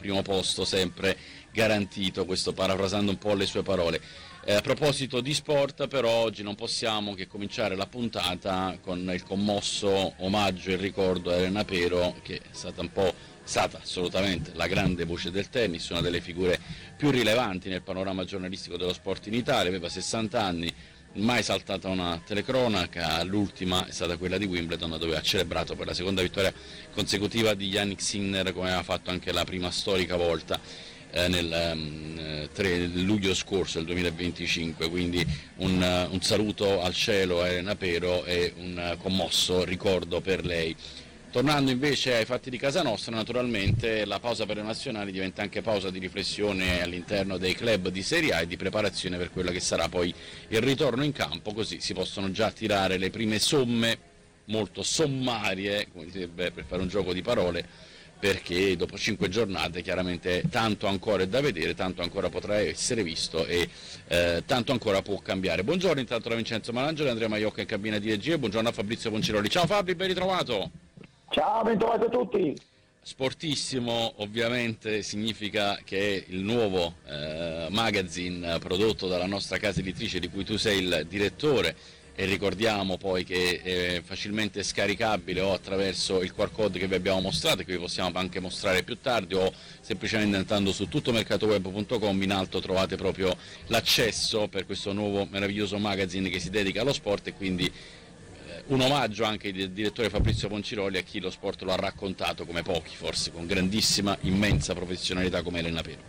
primo posto sempre garantito, questo parafrasando un po' le sue parole. A proposito di sport, però, oggi non possiamo che cominciare la puntata con il commosso omaggio e ricordo a Elena Pero, che è stata assolutamente la grande voce del tennis, una delle figure più rilevanti nel panorama giornalistico dello sport in Italia. Aveva 60 anni, mai saltata una telecronaca, l'ultima è stata quella di Wimbledon, dove ha celebrato per la seconda vittoria consecutiva di Jannik Sinner, come aveva fatto anche la prima storica volta nel 3 luglio scorso, il 2025, quindi un saluto al cielo a Elena Pero e un commosso ricordo per lei. Tornando invece ai fatti di casa nostra, naturalmente la pausa per le nazionali diventa anche pausa di riflessione all'interno dei club di Serie A e di preparazione per quello che sarà poi il ritorno in campo, così si possono già tirare le prime somme, molto sommarie, come direbbe, per fare un gioco di parole, perché dopo 5 giornate chiaramente tanto ancora è da vedere, tanto ancora potrà essere visto e tanto ancora può cambiare. Buongiorno intanto da Vincenzo Malangelo e Andrea Maiocca in cabina di regia, buongiorno a Fabrizio Ponciroli. Ciao Fabri, ben ritrovato! Ciao, ben trovato a tutti! Sportissimo ovviamente significa che è il nuovo magazine prodotto dalla nostra casa editrice di cui tu sei il direttore, e ricordiamo poi che è facilmente scaricabile o attraverso il QR code che vi abbiamo mostrato e che vi possiamo anche mostrare più tardi, o semplicemente andando su tuttomercatoweb.com. In alto trovate proprio l'accesso per questo nuovo meraviglioso magazine che si dedica allo sport, e quindi un omaggio anche del direttore Fabrizio Ponciroli a chi lo sport lo ha raccontato come pochi, forse con grandissima, immensa professionalità come Elena Pero.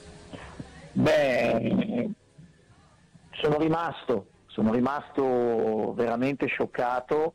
Beh, sono rimasto veramente scioccato,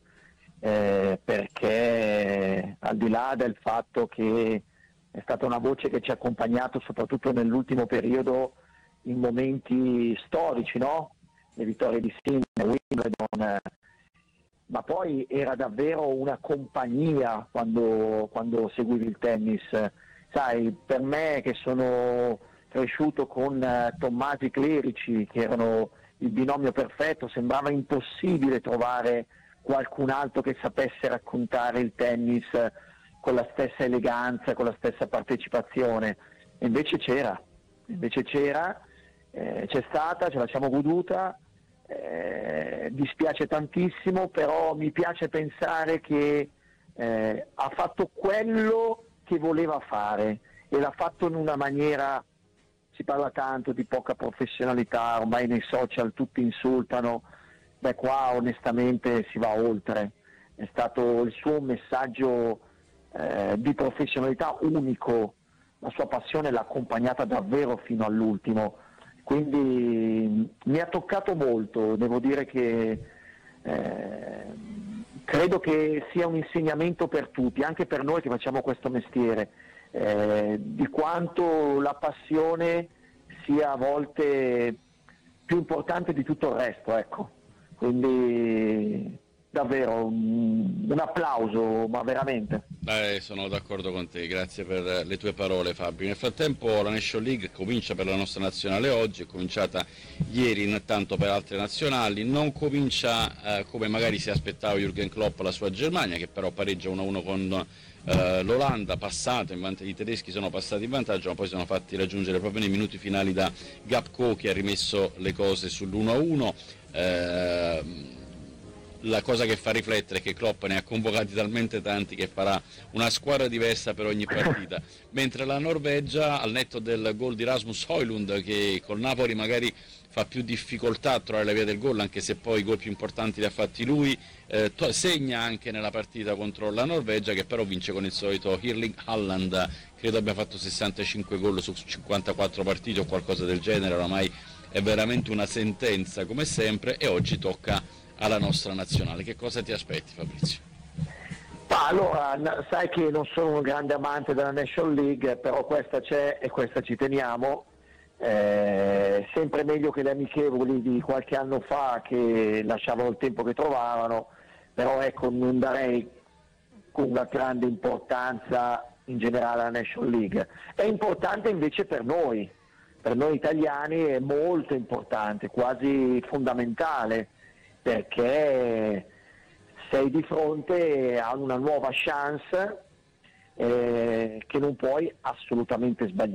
perché al di là del fatto che è stata una voce che ci ha accompagnato soprattutto nell'ultimo periodo in momenti storici, no? Le vittorie di Sinner, Wimbledon, ma poi era davvero una compagnia quando seguivi il tennis. Sai, per me che sono cresciuto con Tommasi Clerici, che erano il binomio perfetto, sembrava impossibile trovare qualcun altro che sapesse raccontare il tennis con la stessa eleganza, con la stessa partecipazione. E invece c'era, c'è stata, ce la siamo goduta. Dispiace tantissimo, però mi piace pensare che ha fatto quello che voleva fare e l'ha fatto in una maniera. Si parla tanto di poca professionalità, ormai nei social tutti insultano, beh, qua onestamente si va oltre. È stato il suo messaggio di professionalità unico, la sua passione l'ha accompagnata davvero fino all'ultimo, quindi mi ha toccato molto. Devo dire che credo che sia un insegnamento per tutti, anche per noi che facciamo questo mestiere, di quanto la passione sia a volte più importante di tutto il resto, ecco. Quindi davvero un applauso, ma veramente. Sono d'accordo con te, grazie per le tue parole Fabio. Nel frattempo la Nation League comincia per la nostra nazionale oggi, è cominciata ieri intanto per altre nazionali, non comincia come magari si aspettava Jürgen Klopp la sua Germania, che però pareggia 1-1 con l'Olanda, passato in vantaggio. I tedeschi sono passati in vantaggio, ma poi sono fatti raggiungere proprio nei minuti finali da Gakpo, che ha rimesso le cose sull'1-1. La cosa che fa riflettere è che Klopp ne ha convocati talmente tanti che farà una squadra diversa per ogni partita, mentre la Norvegia, al netto del gol di Rasmus Højlund, che col Napoli magari fa più difficoltà a trovare la via del gol, anche se poi i gol più importanti li ha fatti lui, segna anche nella partita contro la Norvegia, che però vince con il solito Erling Haaland, credo abbia fatto 65 gol su 54 partite o qualcosa del genere, oramai è veramente una sentenza come sempre, e oggi tocca alla nostra nazionale. Che cosa ti aspetti, Fabrizio? Allora, sai che non sono un grande amante della National League, però questa c'è e questa ci teniamo. Sempre meglio che le amichevoli di qualche anno fa, che lasciavano il tempo che trovavano, però ecco, non darei con una grande importanza in generale alla National League. È importante invece per noi italiani, è molto importante, quasi fondamentale, perché sei di fronte a una nuova chance, che non puoi assolutamente sbagliare.